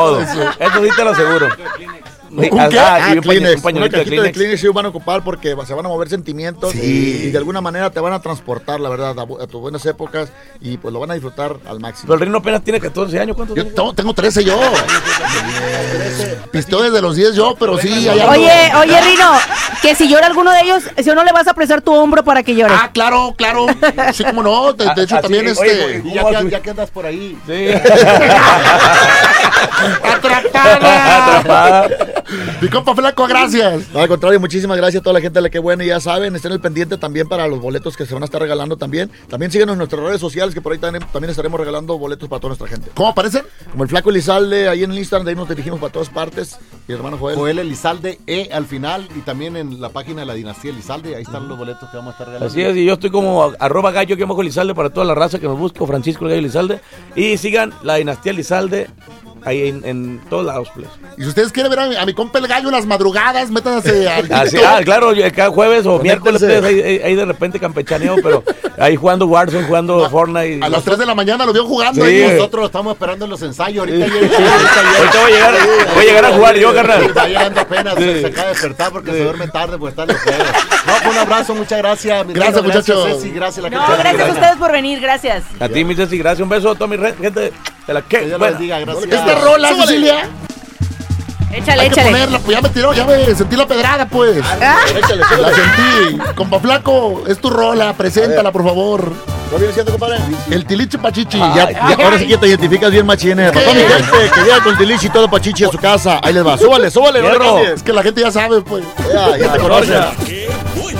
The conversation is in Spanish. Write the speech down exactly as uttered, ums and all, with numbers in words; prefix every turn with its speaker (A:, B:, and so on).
A: todo. Eso sí te lo aseguro.
B: ¿Un qué? Ah, ah, Kleenex. Una cajita de Kleenex sí van a ocupar porque se van a mover sentimientos, sí. y, y de alguna manera te van a transportar, la verdad, a, a tus buenas épocas, y pues lo van a disfrutar al máximo.
A: Pero el Rino apenas tiene catorce años, ¿cuántos?
B: Yo tengo, tengo trece yo. Pisteo desde los diez yo, pero sí.
C: Oye, oye, Rino, que si llora alguno de ellos, si no le vas a prestar tu hombro para que llore.
B: Ah, claro, claro. Sí, como no. De, de hecho, así, también este.
D: Oye, y ya, que, ya que andas por ahí.
A: Sí.
B: Atrapada. Atrapada. Mi compa Flaco, gracias.
D: No, al contrario, muchísimas gracias a toda la gente de la que bueno, y ya saben, estén al pendiente también para los boletos que se van a estar regalando también. También síguenos en nuestras redes sociales, que por ahí también, también estaremos regalando boletos para toda nuestra gente.
B: ¿Cómo aparecen?
D: Como el Flaco Elizalde, ahí en el Instagram, de ahí nos dirigimos para todas partes. Y hermano Joel.
E: Joel Elizalde, E al final, y también en la página de la Dinastía Elizalde, ahí están los boletos que vamos a estar regalando.
A: Así es, y yo estoy como arroba gallo que amo Elizalde para toda la raza que me busque, o Francisco el Gallo Elizalde. Y sigan la Dinastía Elizalde ahí en, en todos lados, pues.
B: Y si ustedes quieren ver a, a mi compa el Gallo en las madrugadas, métanse al
A: Así, ah, claro, cada jueves o miércoles ahí, ahí de repente campechaneo, pero ahí jugando Warzone, jugando
B: a,
A: Fortnite.
B: A las tres de la mañana lo vio jugando.
E: Sí, ahí nosotros lo estamos esperando en los ensayos. Ahorita, sí.
A: ahorita, ahorita voy a llegar, voy a llegar a jugar yo, carnal.
E: Está llegando apenas, sí. se, se acaba de despertar porque sí. se duerme tarde, pues está en los juegos. No, pues un abrazo, muchas gracias. Mi
B: gracias,
E: reino,
B: muchachos.
E: Gracias, Ceci, gracias, la
C: no, gracias, gracias a ustedes por venir, gracias.
A: A ti, mi Ceci, gracias. Un beso a toda mi gente de la que.
E: Que Dios los bendiga, gracias.
B: Esta rola, Cecilia.
C: Échale,
B: Hay
C: échale.
B: Que ponerla, pues ya me tiró, ya me sentí la pedrada, pues.
C: Ah.
B: Échale, échale. La sentí. Compa Flaco, es tu rola, preséntala, por favor.
D: ¿Lo viene siendo, compadre?
B: El Tiliche Pachichi.
D: Ay, ya, ya, ahora sí que te identificas bien, machines. Para toda mi gente que llega con Tiliche y todo Pachichi a su casa. Ahí les va. Súbale, súbale, no le cambies.
B: Es que la gente ya sabe, pues.
D: Ya, ya te conoces.